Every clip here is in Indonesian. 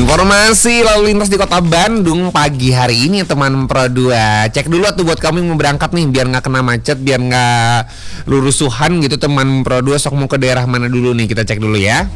Informasi lalu lintas di kota Bandung pagi hari ini teman Pro 2. Cek dulu tuh buat kamu yang mau berangkat nih, biar nggak kena macet, biar nggak lurusuhan gitu teman Pro 2. Sok mau ke daerah mana dulu nih, kita cek dulu ya.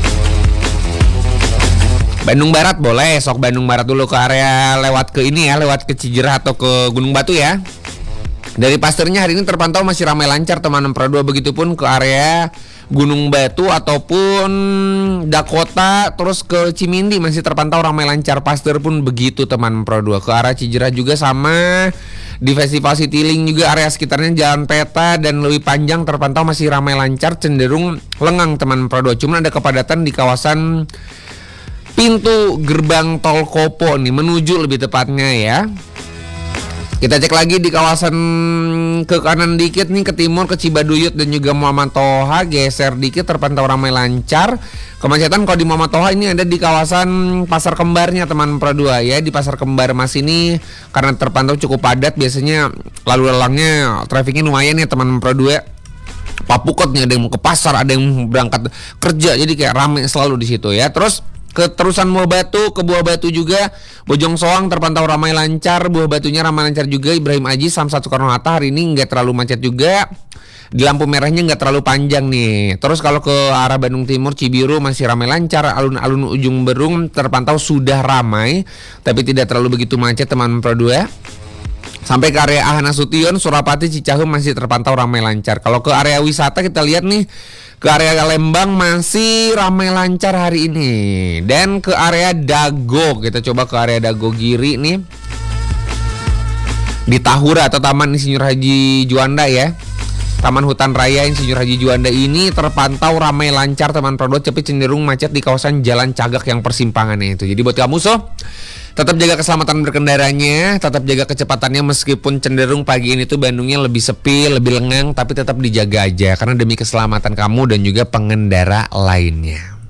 Bandung Barat boleh, sok Bandung Barat dulu ke area lewat ke ini ya, lewat ke Cijerah atau ke Gunung Batu ya. Dari Pasternya hari ini terpantau masih ramai lancar teman Pro 2, begitupun ke area Gunung Batu ataupun Dakota, terus ke Cimindi masih terpantau ramai lancar. Paster pun begitu teman Pro 2. Ke arah Cijerah juga sama. Di Festival Citylink juga area sekitarnya Jalan Peta dan Lewi Panjang terpantau masih ramai lancar, cenderung lengang teman Pro 2. Cuma ada kepadatan di kawasan pintu gerbang tol Kopo nih, menuju lebih tepatnya ya. Kita cek lagi di kawasan ke kanan dikit nih, ke timur, ke Cibaduyut dan juga Muhammad Toha, geser dikit terpantau ramai lancar. Kemacetan kalau di Muhammad Toha ini ada di kawasan Pasar Kembarnya teman Pro 2 ya. Di Pasar Kembar Mas ini karena terpantau cukup padat, biasanya lalu lalangnya trafiknya lumayan ya teman Pro 2. Papukot nih, ada yang mau ke pasar, ada yang berangkat kerja, jadi kayak ramai selalu di situ ya. Terus keterusan Buah Batu, ke Buah Batu juga Bojong Soang terpantau ramai lancar. Buah Batunya ramai lancar juga. Ibrahim Aji, Samsat Soekarno-Hatta hari ini nggak terlalu macet juga. Di lampu merahnya nggak terlalu panjang nih. Terus kalau ke arah Bandung Timur, Cibiru masih ramai lancar. Alun-alun Ujung Berung terpantau sudah ramai, tapi tidak terlalu begitu macet teman Pro 2. Sampai ke area Ahana Sution, Surapati, Cicahem masih terpantau ramai lancar. Kalau ke area wisata kita lihat nih, ke area Lembang masih ramai lancar hari ini. Dan ke area Dago, kita coba ke area Dago Giri nih, di Tahura atau Taman Insinyur Haji Juanda ya, Taman Hutan Raya Insinyur Haji Juanda ini terpantau ramai lancar teman Pro 2, tapi cenderung macet di kawasan Jalan Cagak yang persimpangannya itu. Jadi buat kamu tetap jaga keselamatan berkendaranya, tetap jaga kecepatannya, meskipun cenderung pagi ini tuh Bandungnya lebih sepi, lebih lengang, tapi tetap dijaga aja karena demi keselamatan kamu dan juga pengendara lainnya.